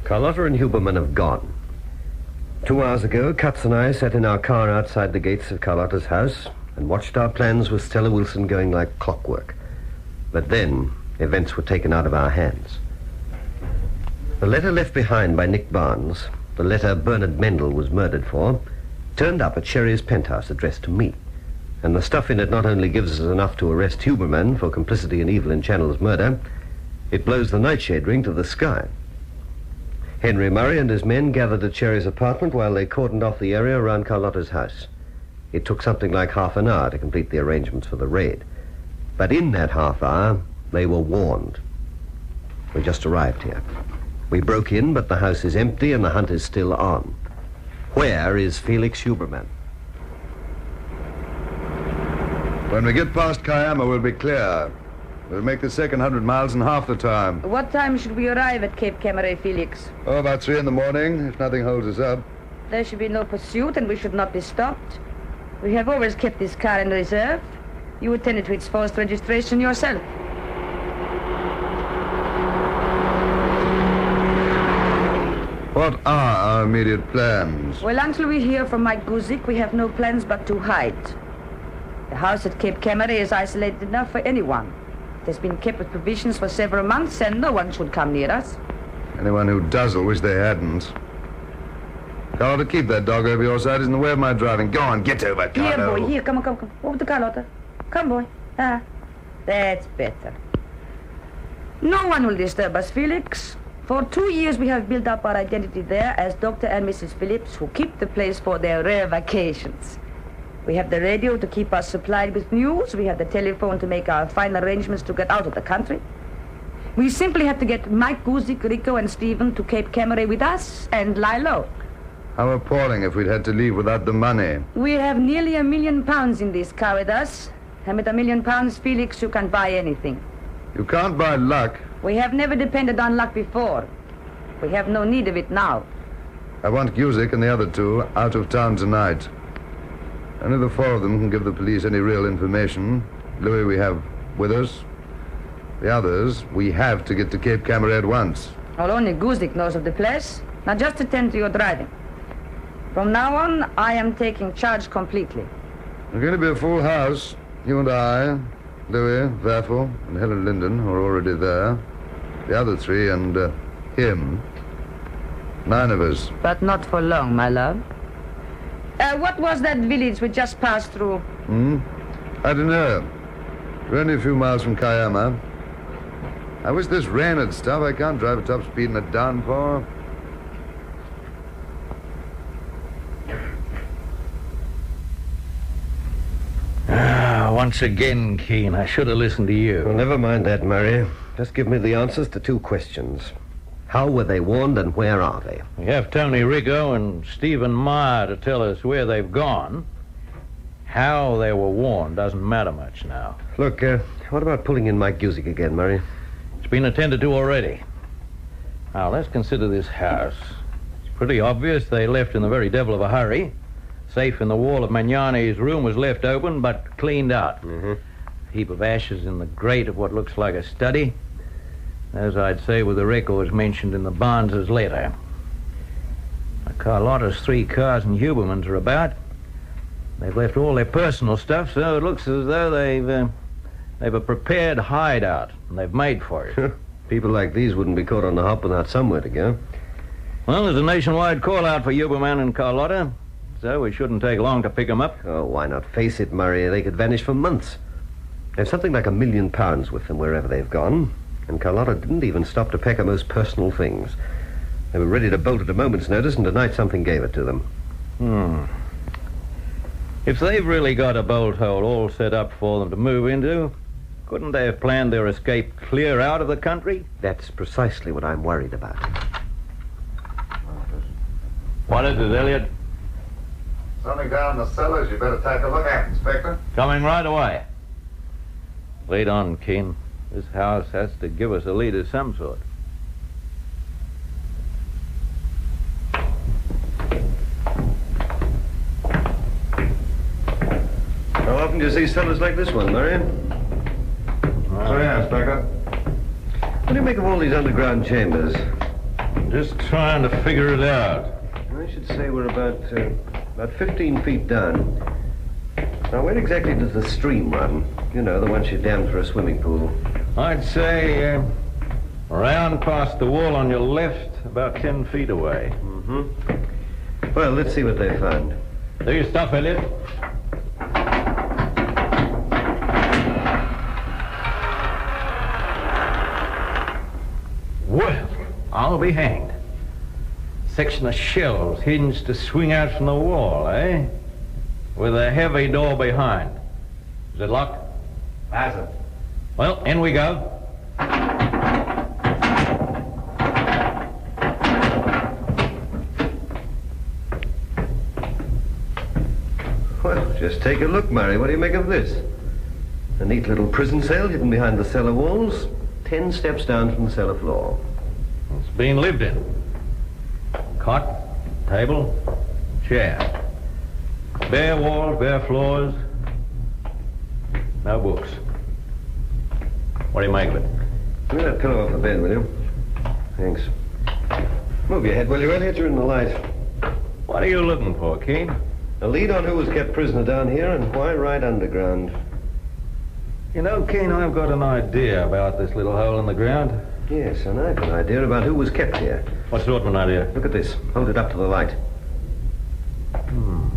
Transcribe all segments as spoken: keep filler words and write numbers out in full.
Carlotta and Huberman have gone. Two hours ago, Cutts and I sat in our car outside the gates of Carlotta's house and watched our plans with Stella Wilson going like clockwork. But then, events were taken out of our hands. The letter left behind by Nick Barnes, the letter Bernard Mendel was murdered for, turned up at Sherry's penthouse addressed to me. And the stuff in it not only gives us enough to arrest Huberman for complicity in Evelyn Channel's murder, it blows the nightshade ring to the sky. Henry Murray and his men gathered at Sherry's apartment while they cordoned off the area around Carlotta's house. It took something like half an hour to complete the arrangements for the raid. But in that half hour, they were warned. We just arrived here. We broke in, but the house is empty and the hunt is still on. Where is Felix Huberman? When we get past Kiama, we'll be clear. We'll make the second hundred miles in half the time. What time should we arrive at Cape Camaret, Felix? Oh, about three in the morning, if nothing holds us up. There should be no pursuit, and we should not be stopped. We have always kept this car in reserve. You attended to its forced registration yourself. What are our immediate plans? Well, until we hear from Mike Guzik, we have no plans but to hide. The house at Cape Camaret is isolated enough for anyone. It has been kept with provisions for several months, and no one should come near us. Anyone who does will wish they hadn't. Carlotta, keep that dog over your side. He's in the way of my driving. Go on, get over, Carlotta. Here, boy, here, come on, come, come. Over to Carlotta. Come, boy. Ah, that's better. No one will disturb us, Felix. For two years we have built up our identity there as Doctor and Missus Phillips, who keep the place for their rare vacations. We have the radio to keep us supplied with news. We have the telephone to make our final arrangements to get out of the country. We simply have to get Mike Guzik, Rico, and Stephen to Cape Camaret with us and lie low. How appalling if we'd had to leave without the money. We have nearly a million pounds in this car with us. And with a million pounds, Felix, you can buy anything. You can't buy luck. We have never depended on luck before. We have no need of it now. I want Guzik and the other two out of town tonight. Only the four of them can give the police any real information. Louis we have with us. The others, we have to get to Cape Camaret at once. Well, only Guzik knows of the place. Now just attend to your driving. From now on, I am taking charge completely. It's going to be a full house. You and I, Louis, Vaffel, and Helen Linden, who are already there. The other three and uh, him. Nine of us. But not for long, my love. Uh, what was that village we just passed through? Hmm? I don't know. We're only a few miles from Kiama. I wish this rain had stopped. I can't drive at top speed in a downpour. Ah, once again, Keene, I should have listened to you. Well, never mind that, Murray. Just give me the answers to two questions. How were they warned and where are they? We have Tony Rico and Stephen Meyer to tell us where they've gone. How they were warned doesn't matter much now. Look, uh, what about pulling in Mike Guzik again, Murray? It's been attended to already. Now, let's consider this house. It's pretty obvious they left in the very devil of a hurry. Safe in the wall of Magnani's room was left open, but cleaned out. Mm-hmm. A heap of ashes in the grate of what looks like a study. As I'd say with the records mentioned in the Barnes' letter. Carlotta's three cars and Huberman's are about. They've left all their personal stuff, so it looks as though they've uh, they've a prepared hideout, and they've made for it. People like these wouldn't be caught on the hop without somewhere to go. Well, there's a nationwide call-out for Huberman and Carlotta, so it shouldn't take long to pick them up. Oh, why not face it, Murray? They could vanish for months. There's something like a million pounds with them wherever they've gone. And Carlotta didn't even stop to pack her most personal things. They were ready to bolt at a moment's notice, and tonight something gave it to them. Hmm. If they've really got a bolt hole all set up for them to move into, couldn't they have planned their escape clear out of the country? That's precisely what I'm worried about. What is it, Elliot? Something down in the cellars you better take a look at, Inspector. Coming right away. Lead on, Keene. This house has to give us a lead of some sort. How often do you see cellars like this one, Murray? Oh, yeah, Inspector. What do you make of all these underground chambers? Just trying to figure it out. I should say we're about, uh, about fifteen feet down. Now, where exactly does the stream run? You know, the one she dammed for a swimming pool. I'd say uh, around past the wall on your left, about ten feet away. Mm-hmm. Well, let's see what they find. Do your stuff, Elliot. Well, I'll be hanged. Section of shelves hinged to swing out from the wall, eh? With a heavy door behind. Is it locked? Hasn't. Well, in we go. Well, just take a look, Murray. What do you make of this? A neat little prison cell hidden behind the cellar walls, ten steps down from the cellar floor. It's being lived in. Cot, table, chair. Bare walls, bare floors. No books. What do you make of it? Move that pillow off the bed, will you? Thanks. Move your head, will you, Elliot? You're in the light. What are you looking for, Keene? A lead on who was kept prisoner down here and why right underground. You know, Keene, I've got an idea about this little hole in the ground. Yes, and I've an idea about who was kept here. What sort of an idea? Look at this. Hold it up to the light. Hmm.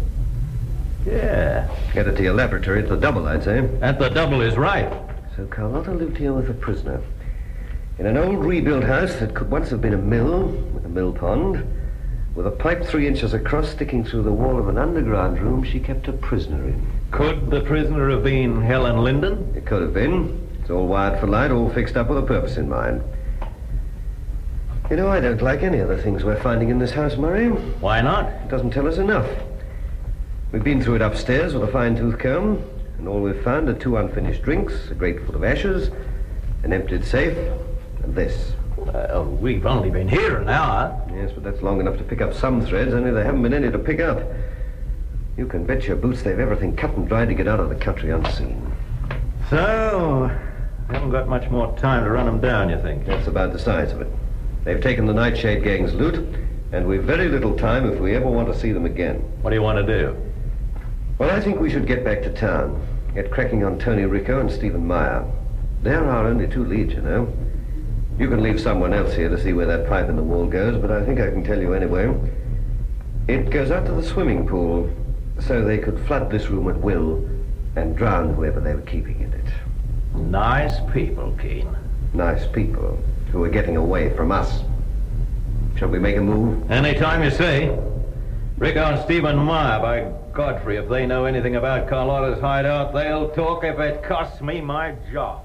Yeah. Get it to your laboratory at the double, I'd say. And the double is right. So Carlotta lived here with a prisoner. In an old rebuilt house that could once have been a mill, with a mill pond, with a pipe three inches across sticking through the wall of an underground room she kept a prisoner in. Could the prisoner have been Helen Linden? It could have been. It's all wired for light, all fixed up with a purpose in mind. You know, I don't like any of the things we're finding in this house, Murray. Why not? It doesn't tell us enough. We've been through it upstairs with a fine-tooth comb, and all we've found are two unfinished drinks, a grate full of ashes, an emptied safe, and this. Well, we've only been here an hour. Yes, but that's long enough to pick up some threads, only there haven't been any to pick up. You can bet your boots they've everything cut and dried to get out of the country unseen. So, haven't got much more time to run them down, you think? That's about the size of it. They've taken the Nightshade Gang's loot, and we've very little time if we ever want to see them again. What do you want to do? Well, I think we should get back to town. Get cracking on Tony Rico and Stephen Meyer. They're our only two leads, you know. You can leave someone else here to see where that pipe in the wall goes, but I think I can tell you anyway. It goes out to the swimming pool, so they could flood this room at will and drown whoever they were keeping in it. Nice people, Keene. Nice people who are getting away from us. Shall we make a move? Anytime you say. Rico and Stephen Meyer, by Godfrey, if they know anything about Carlotta's hideout, they'll talk if it costs me my job.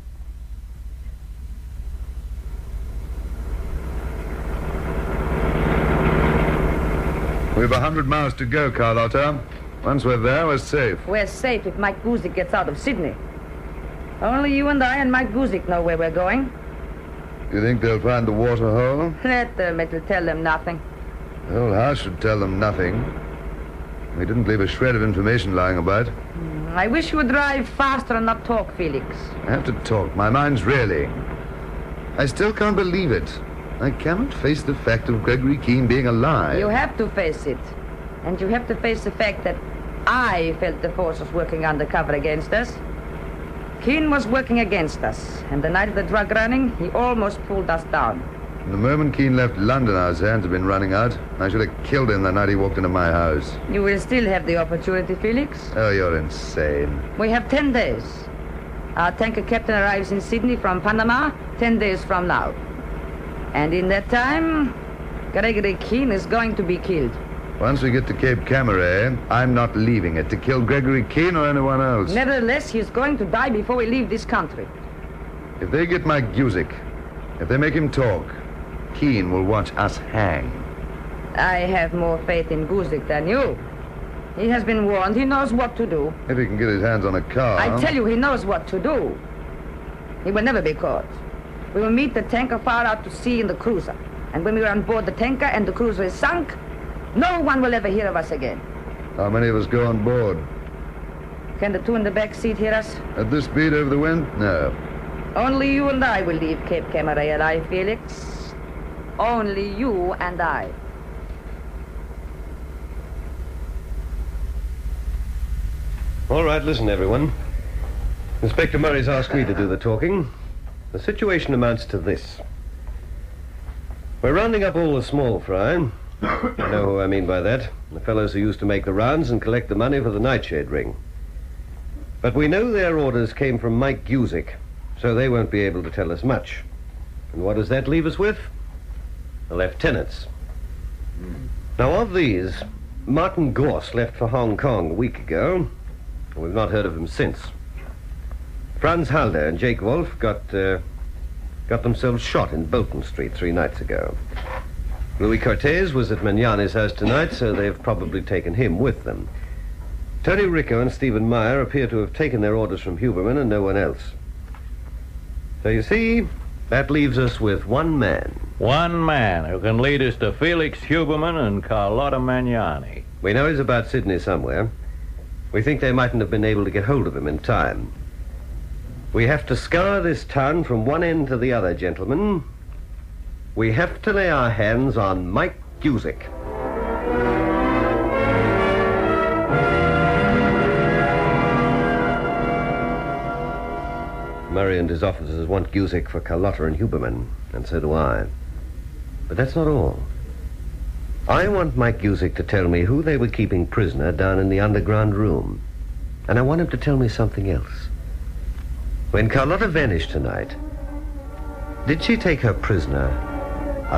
We've a hundred miles to go, Carlotta. Once we're there, we're safe. We're safe if Mike Guzik gets out of Sydney. Only you and I and Mike Guzik know where we're going. You think they'll find the water hole? Let them, it'll tell them nothing. The whole house should tell them nothing. We didn't leave a shred of information lying about. Mm, I wish you would drive faster and not talk, Felix. I have to talk. My mind's reeling. I still can't believe it. I cannot face the fact of Gregory Keene being alive. You have to face it. And you have to face the fact that I felt the forces working undercover against us. Keene was working against us, and the night of the drug running, he almost pulled us down. From the moment Keene left London, our hands have been running out. I should have killed him the night he walked into my house. You will still have the opportunity, Felix. Oh, you're insane. We have ten days. Our tanker captain arrives in Sydney from Panama ten days from now. And in that time, Gregory Keene is going to be killed. Once we get to Cape Camaret, I'm not leaving it to kill Gregory Keene or anyone else. Nevertheless, he is going to die before we leave this country. If they get Mike Guzik, if they make him talk, Keene will watch us hang. I have more faith in Guzik than you. He has been warned. He knows what to do. If he can get his hands on a car... I tell you, he knows what to do. He will never be caught. We will meet the tanker far out to sea in the cruiser. And when we are on board the tanker and the cruiser is sunk, no one will ever hear of us again. How many of us go on board? Can the two in the back seat hear us? At this speed over the wind? No. Only you and I will leave Cape Camaret alive, Felix. Only you and I. All right, listen, everyone. Inspector Murray's asked me to do the talking. The situation amounts to this. We're rounding up all the small fry. You know who I mean by that. The fellows who used to make the rounds and collect the money for the Nightshade ring. But we know their orders came from Mike Guzik, so they won't be able to tell us much. And what does that leave us with? The lieutenants. Mm. Now, of these, Martin Gorse left for Hong Kong a week ago. We've not heard of him since. Franz Halder and Jake Wolf got, uh, got themselves shot in Bolton Street three nights ago. Louis Cortez was at Magnani's house tonight, so they've probably taken him with them. Tony Rico and Stephen Meyer appear to have taken their orders from Huberman and no one else. So you see, that leaves us with one man. One man who can lead us to Felix Huberman and Carlotta Magnani. We know he's about Sydney somewhere. We think they mightn't have been able to get hold of him in time. We have to scour this town from one end to the other, gentlemen. We have to lay our hands on Mike Guzik. Murray and his officers want Guzik for Carlotta and Huberman, and so do I. But that's not all. I want Mike Guzik to tell me who they were keeping prisoner down in the underground room. And I want him to tell me something else. When Carlotta vanished tonight, did she take her prisoner